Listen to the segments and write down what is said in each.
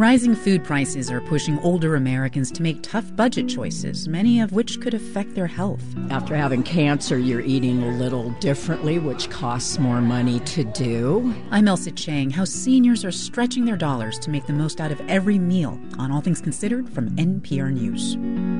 Rising food prices are pushing older Americans to make tough budget choices, many of which could affect their health. After having cancer, you're eating a little differently, which costs more money to do. I'm Elsa Chang. How seniors are stretching their dollars to make the most out of every meal on All Things Considered from NPR News.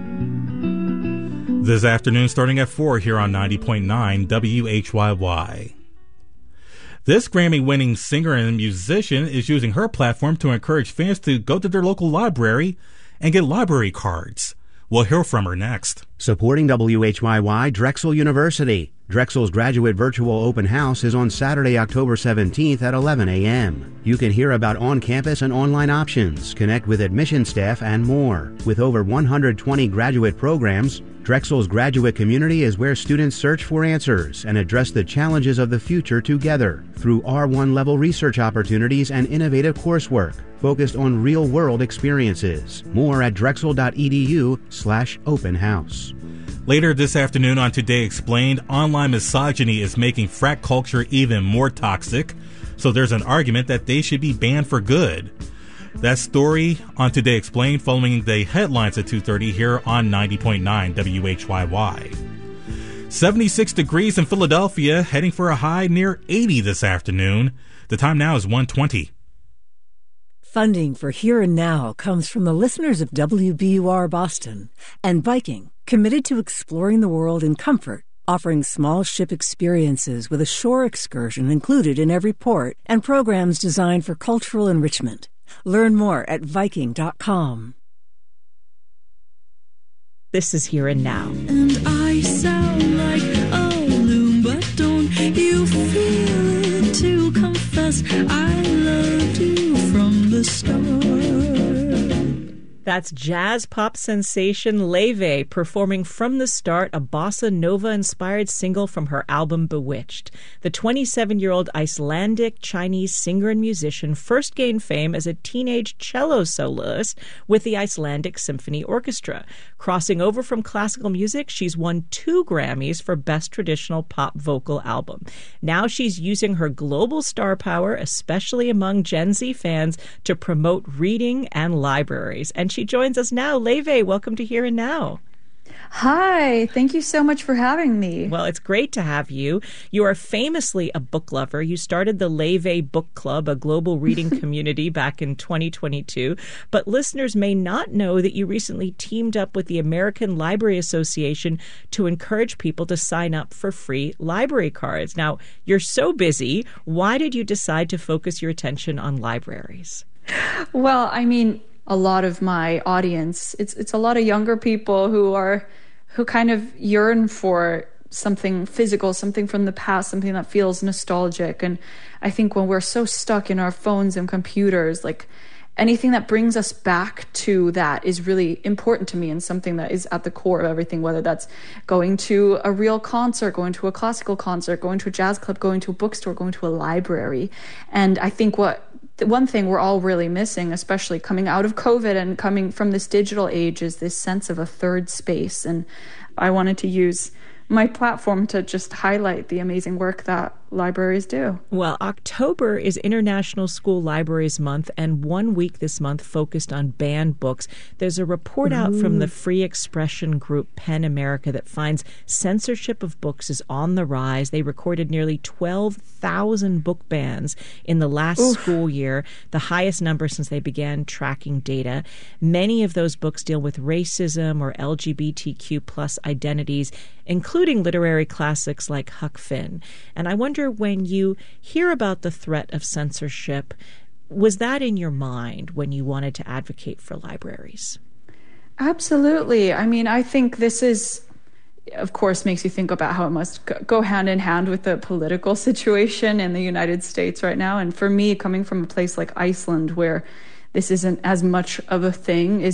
This afternoon, starting at 4 here on 90.9 WHYY. This Grammy-winning singer and musician is using her platform to encourage fans to go to their local library and get library cards. We'll hear from her next. Supporting WHYY, Drexel University. Drexel's graduate virtual open house is on Saturday, October 17th at 11 a.m. You can hear about on-campus and online options, connect with admission staff, and more. With over 120 graduate programs, Drexel's graduate community is where students search for answers and address the challenges of the future together through R1-level research opportunities and innovative coursework focused on real-world experiences. More at drexel.edu/open house. Later this afternoon on Today Explained, online misogyny is making frat culture even more toxic, so there's an argument that they should be banned for good. That story on Today Explained following the headlines at 2:30 here on 90.9 WHYY. 76 degrees in Philadelphia, heading for a high near 80 this afternoon. The time now is 1:20. Funding for Here and Now comes from the listeners of WBUR Boston and Viking, committed to exploring the world in comfort, offering small ship experiences with a shore excursion included in every port and programs designed for cultural enrichment. Learn more at Viking.com. This is Here and Now. And I sound like a loon, but don't you feel it to confess I loved you from the start. That's jazz pop sensation Laufey performing From the Start, a bossa nova-inspired single from her album Bewitched. The 27-year-old Icelandic Chinese singer and musician first gained fame as a teenage cello soloist with the Icelandic Symphony Orchestra. Crossing over from classical music, she's won 2 Grammys for Best Traditional Pop Vocal Album. Now she's using her global star power, especially among Gen Z fans, to promote reading and libraries. And she joins us now. Laufey, welcome to Here and Now. Hi, thank you so much for having me. Well, it's great to have you. You are famously a book lover. You started the Laufey Book Club, a global reading community, back in 2022. But listeners may not know that you recently teamed up with the American Library Association to encourage people to sign up for free library cards. Now, you're so busy. Why did you decide to focus your attention on libraries? Well, I mean, a lot of my audience, it's a lot of younger people who kind of yearn for something physical, something from the past, something that feels nostalgic. And I think when we're so stuck in our phones and computers, like anything that brings us back to that is really important to me and something that is at the core of everything, whether that's going to a real concert, going to a classical concert, going to a jazz club, going to a bookstore, going to a library. And I think the one thing we're all really missing, especially coming out of COVID and coming from this digital age, is this sense of a third space. And I wanted to use my platform to just highlight the amazing work that libraries do. Well, October is International School Libraries Month, and 1 week this month focused on banned books. There's a report out from the free expression group PEN America that finds censorship of books is on the rise. They recorded nearly 12,000 book bans in the last school year, the highest number since they began tracking data. Many of those books deal with racism or LGBTQ plus identities, including literary classics like Huck Finn. And I wonder, when you hear about the threat of censorship, was that in your mind when you wanted to advocate for libraries? Absolutely. I mean, I think this is, of course, makes you think about how it must go hand in hand with the political situation in the United States right now. And for me, coming from a place like Iceland, where this isn't as much of a thing, is